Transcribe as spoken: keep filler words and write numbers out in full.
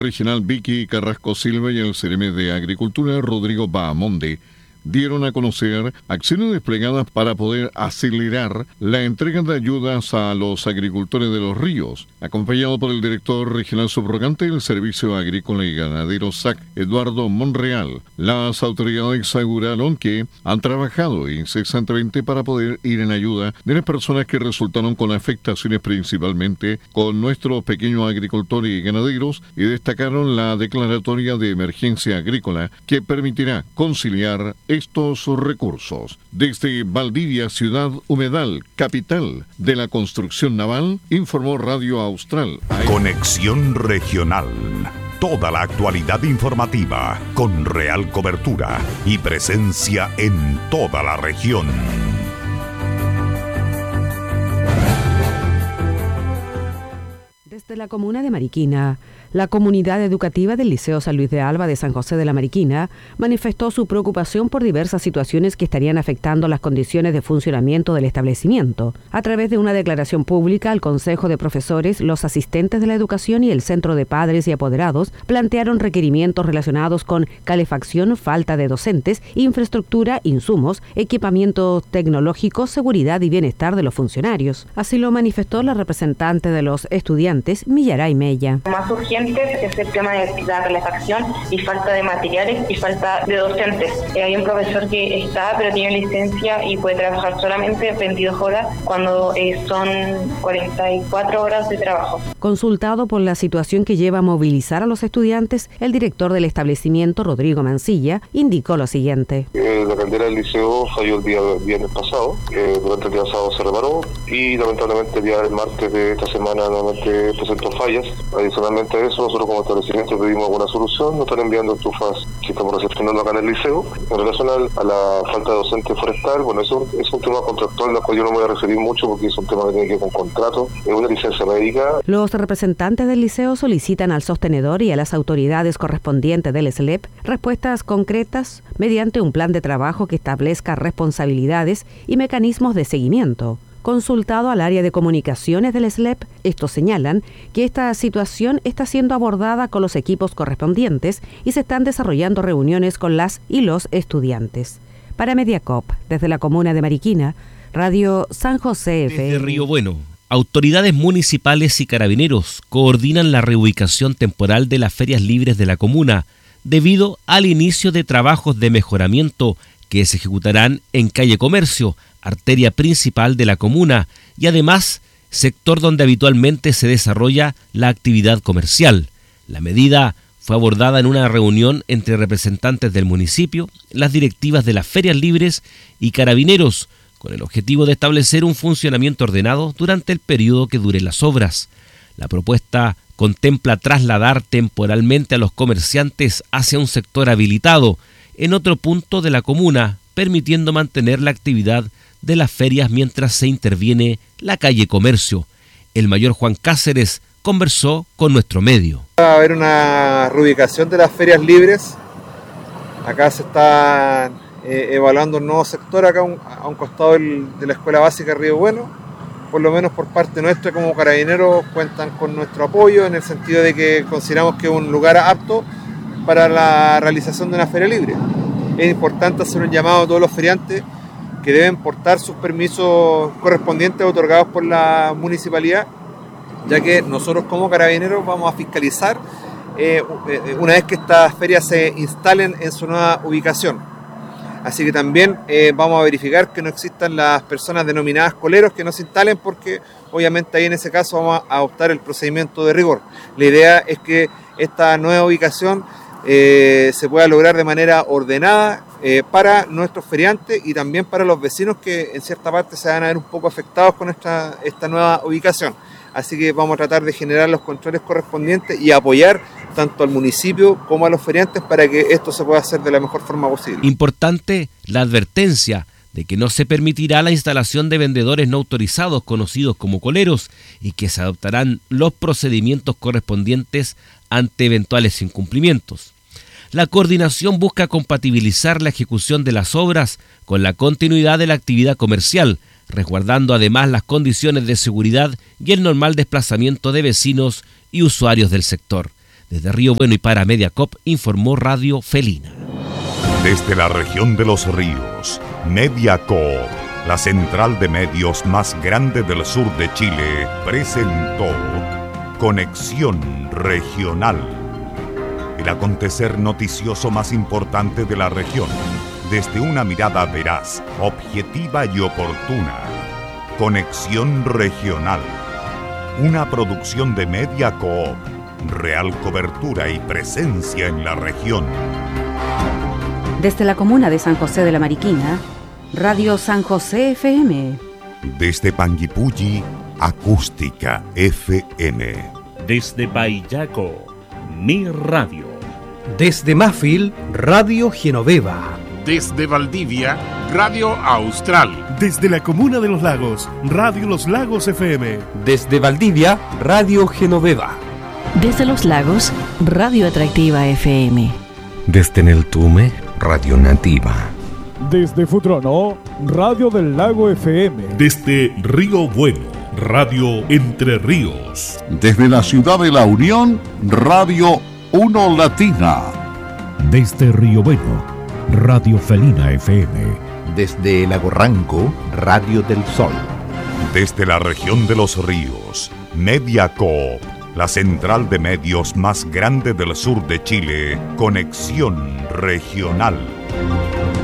Regional Vicky Carrasco Silva y el Cereme de Agricultura Rodrigo Bahamonde dieron a conocer acciones desplegadas para poder acelerar la entrega de ayudas a los agricultores de Los Ríos, acompañado por el director regional subrogante del Servicio Agrícola y Ganadero S A C, Eduardo Monreal. Las autoridades aseguraron que han trabajado incesantemente para poder ir en ayuda de las personas que resultaron con afectaciones, principalmente con nuestros pequeños agricultores y ganaderos, y destacaron la declaratoria de emergencia agrícola que permitirá conciliar estos recursos. Desde Valdivia, ciudad humedal, capital de la construcción naval, informó Radio Austral. Conexión Regional. Toda la actualidad informativa con real cobertura y presencia en toda la región. Desde la comuna de Mariquina, la comunidad educativa del Liceo San Luis de Alba de San José de la Mariquina manifestó su preocupación por diversas situaciones que estarían afectando las condiciones de funcionamiento del establecimiento. A través de una declaración pública, el Consejo de Profesores, los asistentes de la educación y el Centro de Padres y Apoderados plantearon requerimientos relacionados con calefacción, falta de docentes, infraestructura, insumos, equipamientos tecnológicos, seguridad y bienestar de los funcionarios. Así lo manifestó la representante de los estudiantes, Millaray Mella. Más urgente es el tema de la calefacción y falta de materiales y falta de docentes. Eh, hay un profesor que está, pero tiene licencia y puede trabajar solamente veintidós horas cuando eh, son cuarenta y cuatro horas de trabajo. Consultado por la situación que lleva a movilizar a los estudiantes, el director del establecimiento, Rodrigo Mancilla, indicó lo siguiente. Eh, la caldera del liceo falló el día viernes pasado, eh, durante el día sábado se reparó y lamentablemente el día del martes de esta semana nuevamente presentó fallas. Adicionalmente a eso, nosotros como establecimiento pedimos alguna solución, nos están enviando estufas que estamos recepcionando acá en el liceo. En relación a, a la falta de docente forestal, bueno, eso es un tema contractual, al cual yo no me voy a referir mucho porque es un tema que tiene que ver con contrato, es una licencia médica. Los representantes del liceo solicitan al sostenedor y a las autoridades correspondientes del S L E P respuestas concretas mediante un plan de trabajo que establezca responsabilidades y mecanismos de seguimiento. Consultado al área de comunicaciones del S L E P, estos señalan que esta situación está siendo abordada con los equipos correspondientes y se están desarrollando reuniones con las y los estudiantes. Para Mediacop, desde la comuna de Mariquina, Radio San José F M. Desde Río Bueno, autoridades municipales y carabineros coordinan la reubicación temporal de las ferias libres de la comuna debido al inicio de trabajos de mejoramiento que se ejecutarán en calle Comercio, arteria principal de la comuna, y además sector donde habitualmente se desarrolla la actividad comercial. La medida fue abordada en una reunión entre representantes del municipio, las directivas de las ferias libres y carabineros, con el objetivo de establecer un funcionamiento ordenado durante el periodo que duren las obras. La propuesta contempla trasladar temporalmente a los comerciantes hacia un sector habilitado en otro punto de la comuna, permitiendo mantener la actividad de las ferias mientras se interviene la calle Comercio. El mayor Juan Cáceres conversó con nuestro medio. Va a haber una reubicación de las ferias libres. Acá se está eh, evaluando un nuevo sector acá un, a un costado del, de la Escuela Básica Río Bueno. Por lo menos por parte nuestra como carabineros cuentan con nuestro apoyo en el sentido de que consideramos que es un lugar apto para la realización de una feria libre. Es importante hacer un llamado a todos los feriantes que deben portar sus permisos correspondientes otorgados por la municipalidad, ya que nosotros como carabineros vamos a fiscalizar eh, una vez que estas ferias se instalen en su nueva ubicación. Así que también eh, vamos a verificar que no existan las personas denominadas coleros que no se instalen, porque obviamente ahí en ese caso vamos a adoptar el procedimiento de rigor. La idea es que esta nueva ubicación eh, se pueda lograr de manera ordenada eh, para nuestros feriantes y también para los vecinos que en cierta parte se van a ver un poco afectados con esta, esta nueva ubicación. Así que vamos a tratar de generar los controles correspondientes y apoyar tanto al municipio como a los feriantes para que esto se pueda hacer de la mejor forma posible. Importante la advertencia de que no se permitirá la instalación de vendedores no autorizados conocidos como coleros y que se adoptarán los procedimientos correspondientes ante eventuales incumplimientos. La coordinación busca compatibilizar la ejecución de las obras con la continuidad de la actividad comercial, resguardando además las condiciones de seguridad y el normal desplazamiento de vecinos y usuarios del sector. Desde Río Bueno y para Mediacoop informó Radio Felina. Desde la región de los ríos, Mediacoop, la central de medios más grande del sur de Chile, presentó Conexión Regional. El acontecer noticioso más importante de la región, desde una mirada veraz, objetiva y oportuna. Conexión Regional. Una producción de Mediacoop. Real cobertura y presencia en la región. Desde la comuna de San José de la Mariquina, Radio San José F M. Desde Panguipulli, Acústica F M. Desde Payaco, Mi Radio. Desde Mafil, Radio Genoveva. Desde Valdivia, Radio Austral. Desde la comuna de Los Lagos, Radio Los Lagos F M. Desde Valdivia, Radio Genoveva. Desde Los Lagos, Radio Atractiva F M. Desde Neltume, Radio Nativa. Desde Futrono, Radio del Lago F M. Desde Río Bueno, Radio Entre Ríos. Desde la ciudad de La Unión, Radio Uno Latina. Desde Río Bueno, Radio Felina F M. Desde Lago Ranco, Radio del Sol. Desde la región de los ríos, Mediacoop, la central de medios más grande del sur de Chile, Conexión Regional.